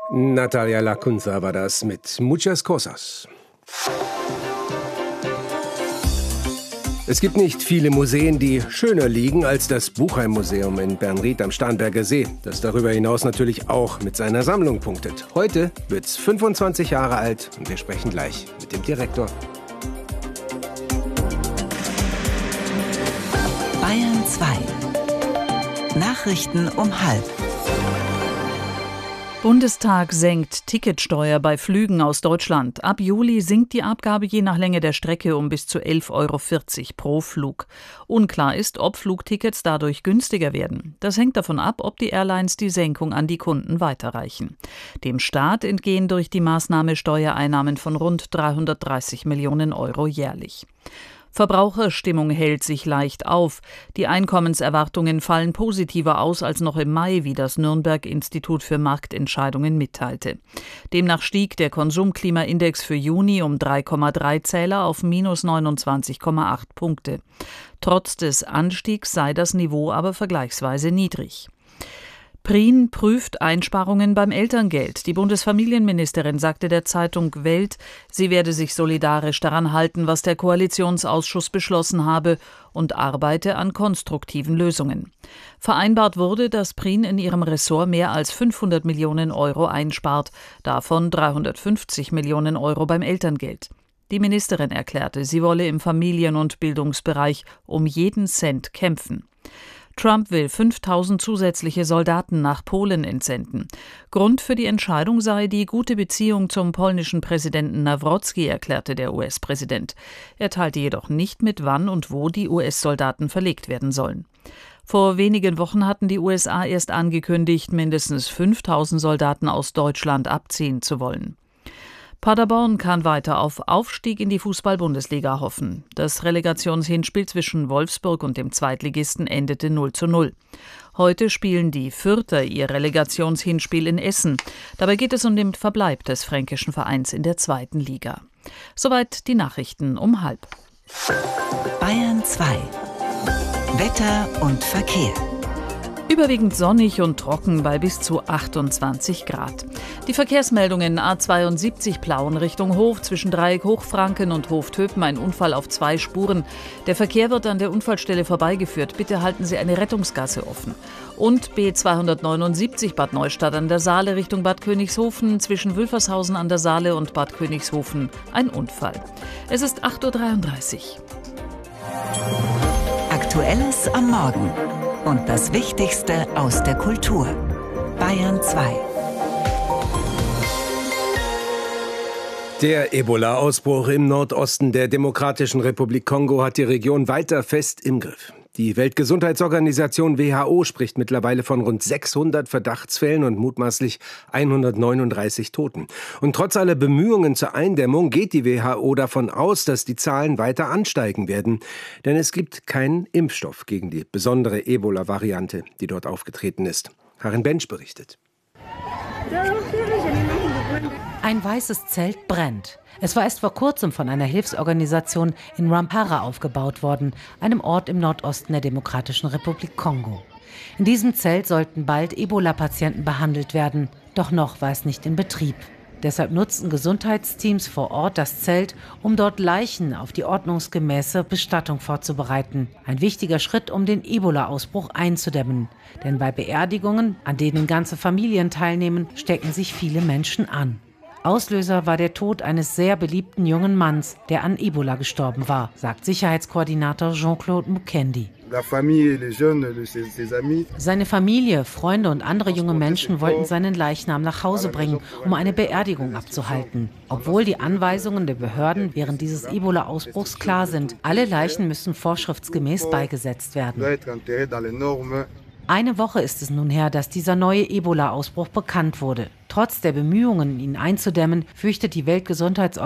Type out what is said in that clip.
Natalia Lacunza war das mit Muchas Cosas. Es gibt nicht viele Museen, die schöner liegen als das Buchheim-Museum in Bernried am Starnberger See, das darüber hinaus natürlich auch mit seiner Sammlung punktet. Heute wird's 25 Jahre alt und wir sprechen gleich mit dem Direktor. Bayern 2. Nachrichten um 12:30. Bundestag senkt Ticketsteuer bei Flügen aus Deutschland. Ab Juli sinkt die Abgabe je nach Länge der Strecke um bis zu 11,40 € pro Flug. Unklar ist, ob Flugtickets dadurch günstiger werden. Das hängt davon ab, ob die Airlines die Senkung an die Kunden weiterreichen. Dem Staat entgehen durch die Maßnahme Steuereinnahmen von rund 330 Millionen € jährlich. Verbraucherstimmung hält sich leicht auf. Die Einkommenserwartungen fallen positiver aus als noch im Mai, wie das Nürnberg-Institut für Marktentscheidungen mitteilte. Demnach stieg der Konsumklimaindex für Juni um 3,3 Zähler auf minus 29,8 Punkte. Trotz des Anstiegs sei das Niveau aber vergleichsweise niedrig. Prien prüft Einsparungen beim Elterngeld. Die Bundesfamilienministerin sagte der Zeitung Welt, sie werde sich solidarisch daran halten, was der Koalitionsausschuss beschlossen habe, und arbeite an konstruktiven Lösungen. Vereinbart wurde, dass Prien in ihrem Ressort mehr als 500 Millionen € einspart, davon 350 Millionen € beim Elterngeld. Die Ministerin erklärte, sie wolle im Familien- und Bildungsbereich um jeden Cent kämpfen. Trump will 5.000 zusätzliche Soldaten nach Polen entsenden. Grund für die Entscheidung sei die gute Beziehung zum polnischen Präsidenten Nawrocki, erklärte der US-Präsident. Er teilte jedoch nicht mit, wann und wo die US-Soldaten verlegt werden sollen. Vor wenigen Wochen hatten die USA erst angekündigt, mindestens 5.000 Soldaten aus Deutschland abziehen zu wollen. Paderborn kann weiter auf Aufstieg in die Fußball-Bundesliga hoffen. Das Relegationshinspiel zwischen Wolfsburg und dem Zweitligisten endete 0:0. Heute spielen die Fürther ihr Relegationshinspiel in Essen. Dabei geht es um den Verbleib des fränkischen Vereins in der zweiten Liga. Soweit die Nachrichten um 12:30. Bayern 2. Wetter und Verkehr. Überwiegend sonnig und trocken bei bis zu 28 Grad. Die Verkehrsmeldungen: A72 Plauen Richtung Hof, zwischen Dreieck Hochfranken und Hoftöpen ein Unfall auf 2 Spuren. Der Verkehr wird an der Unfallstelle vorbeigeführt. Bitte halten Sie eine Rettungsgasse offen. Und B279 Bad Neustadt an der Saale Richtung Bad Königshofen, zwischen Wülfershausen an der Saale und Bad Königshofen ein Unfall. Es ist 8:33 Uhr. Aktuelles am Morgen und das Wichtigste aus der Kultur. Bayern 2. Der Ebola-Ausbruch im Nordosten der Demokratischen Republik Kongo hat die Region weiter fest im Griff. Die Weltgesundheitsorganisation WHO spricht mittlerweile von rund 600 Verdachtsfällen und mutmaßlich 139 Toten. Und trotz aller Bemühungen zur Eindämmung geht die WHO davon aus, dass die Zahlen weiter ansteigen werden. Denn es gibt keinen Impfstoff gegen die besondere Ebola-Variante, die dort aufgetreten ist. Karin Bensch berichtet. Ein weißes Zelt brennt. Es war erst vor kurzem von einer Hilfsorganisation in Rwampara aufgebaut worden, einem Ort im Nordosten der Demokratischen Republik Kongo. In diesem Zelt sollten bald Ebola-Patienten behandelt werden, doch noch war es nicht in Betrieb. Deshalb nutzten Gesundheitsteams vor Ort das Zelt, um dort Leichen auf die ordnungsgemäße Bestattung vorzubereiten. Ein wichtiger Schritt, um den Ebola-Ausbruch einzudämmen. Denn bei Beerdigungen, an denen ganze Familien teilnehmen, stecken sich viele Menschen an. Auslöser war der Tod eines sehr beliebten jungen Manns, der an Ebola gestorben war, sagt Sicherheitskoordinator Jean-Claude Mukendi. Seine Familie, Freunde und andere junge Menschen wollten seinen Leichnam nach Hause bringen, um eine Beerdigung abzuhalten. Obwohl die Anweisungen der Behörden während dieses Ebola-Ausbruchs klar sind, alle Leichen müssen vorschriftsgemäß beigesetzt werden. Eine Woche ist es nun her, dass dieser neue Ebola-Ausbruch bekannt wurde. Trotz der Bemühungen, ihn einzudämmen, fürchtet die Weltgesundheitsorganisation